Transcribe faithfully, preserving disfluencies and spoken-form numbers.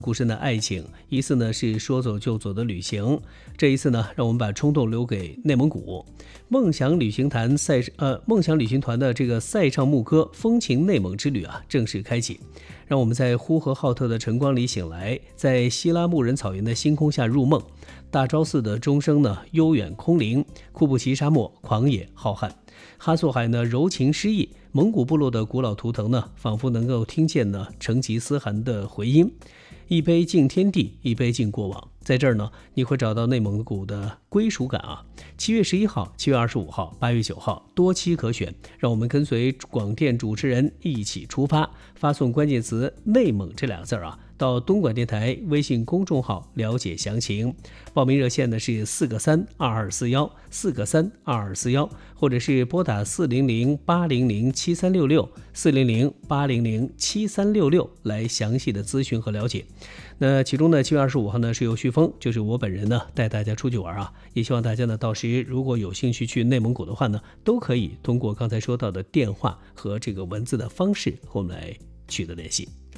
孤身的爱情，一次呢是说走就走的旅行，这一次呢让我们把冲动留给内蒙古。梦想旅行团赛呃梦想旅行团的这个塞尚木柯风情内蒙之旅啊正式开启，让我们在呼和浩特的晨光里醒来，在西拉木仁草原的星空下入梦。大昭寺的钟声呢悠远空灵，库布齐沙漠狂野浩瀚，哈索海呢柔情诗意，蒙古部落的古老图腾呢仿佛能够听见呢成吉思汗的回音。一杯敬天地，一杯敬过往，在这儿呢你会找到内蒙古的归属感啊。七月十一号、七月二十五号、八月九号多期可选，让我们跟随广电主持人一起出发，发送关键词内蒙这俩字啊到东莞电台微信公众号了解详情。报名热线呢是四个三二二四幺四个三二二四幺，或者是拨打四零零八零零七三六六四零零八零零七三六六来详细的咨询和了解。那其中呢，七月二十五号呢是由旭峰，就是我本人呢带大家出去玩啊，也希望大家呢到时如果有兴趣去内蒙古的话呢，都可以通过刚才说到的电话和这个文字的方式和我们来取得联系。